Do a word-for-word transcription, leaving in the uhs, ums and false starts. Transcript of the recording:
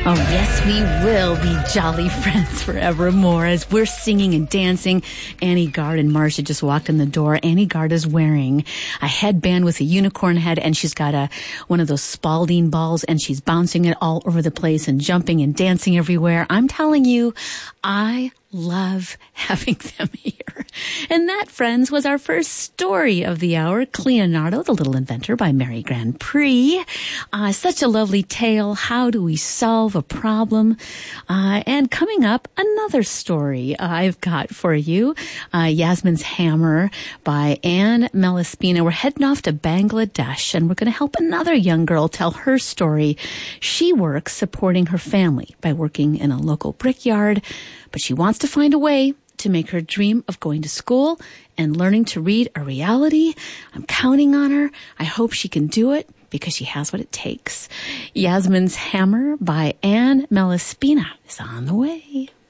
Oh, yes, we will be jolly friends forevermore as we're singing and dancing. Annie Gard and Marcia just walked in the door. Annie Gard is wearing a headband with a unicorn head, and she's got a one of those Spalding balls, and she's bouncing it all over the place and jumping and dancing everywhere. I'm telling you, I love having them here. And that, friends, was our first story of the hour, Cleonardo, the Little Inventor by Mary Grand Prix. Uh, such a lovely tale. How do we solve a problem? Uh, and coming up, another story I've got for you, uh, Yasmin's Hammer by Anne Malaspina. We're heading off to Bangladesh, and we're going to help another young girl tell her story. She works supporting her family by working in a local brickyard, but she wants to find a way to make her dream of going to school and learning to read a reality. I'm counting on her. I hope she can do it because she has what it takes. Yasmin's Hammer by Anne Malaspina is on the way.